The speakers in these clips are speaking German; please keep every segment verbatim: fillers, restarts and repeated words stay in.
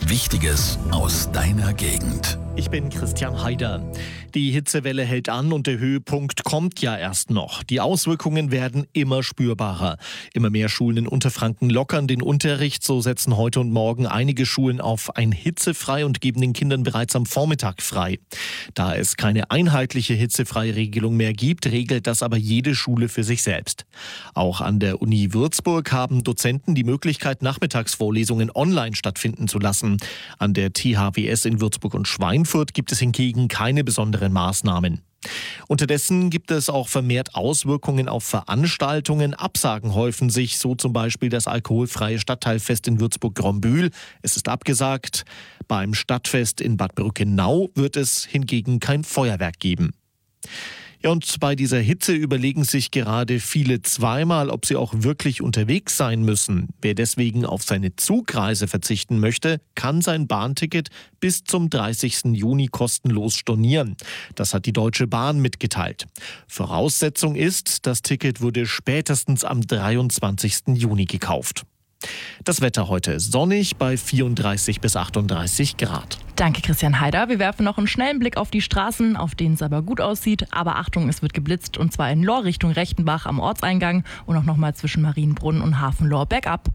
Wichtiges aus deiner Gegend. Ich bin Christian Haider. Die Hitzewelle hält an und der Höhepunkt kommt ja erst noch. Die Auswirkungen werden immer spürbarer. Immer mehr Schulen in Unterfranken lockern den Unterricht. So setzen heute und morgen einige Schulen auf ein hitzefrei und geben den Kindern bereits am Vormittag frei. Da es keine einheitliche hitzefreie Regelung mehr gibt, regelt das aber jede Schule für sich selbst. Auch an der Uni Würzburg haben Dozenten die Möglichkeit, Nachmittagsvorlesungen online stattfinden zu lassen. An der T H W S in Würzburg und Schweinfurt gibt es hingegen keine besonderen Maßnahmen. Unterdessen gibt es auch vermehrt Auswirkungen auf Veranstaltungen. Absagen häufen sich, so zum Beispiel das alkoholfreie Stadtteilfest in Würzburg-Grombühl. Es ist abgesagt. Beim Stadtfest in Bad Brückenau wird es hingegen kein Feuerwerk geben. Ja, und bei dieser Hitze überlegen sich gerade viele zweimal, ob sie auch wirklich unterwegs sein müssen. Wer deswegen auf seine Zugreise verzichten möchte, kann sein Bahnticket bis zum dreißigsten Juni kostenlos stornieren. Das hat die Deutsche Bahn mitgeteilt. Voraussetzung ist, das Ticket wurde spätestens am dreiundzwanzigsten Juni gekauft. Das Wetter heute sonnig bei vierunddreißig bis achtunddreißig Grad. Danke, Christian Haider. Wir werfen noch einen schnellen Blick auf die Straßen, auf denen es aber gut aussieht. Aber Achtung, es wird geblitzt und zwar in Lohr Richtung Rechtenbach am Ortseingang und auch nochmal zwischen Marienbrunn und Hafenlohr bergab.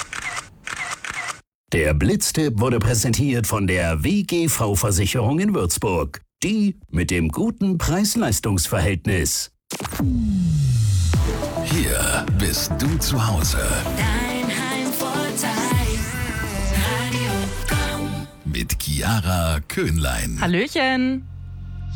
Der Blitztipp wurde präsentiert von der W G V-Versicherung in Würzburg. Die mit dem guten Preis-Leistungs-Verhältnis. Hier bist du zu Hause. Dein Heimvorteil. Radio Komm. Mit Chiara Köhnlein. Hallöchen!